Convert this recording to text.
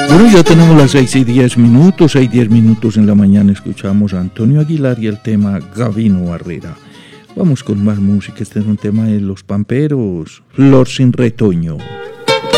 Bueno, ya tenemos las 6:10, 6:10 en la mañana. Escuchamos a Antonio Aguilar y el tema Gabino Barrera. Vamos con más música. Este es un tema de Los Pamperos, Flor sin retoño.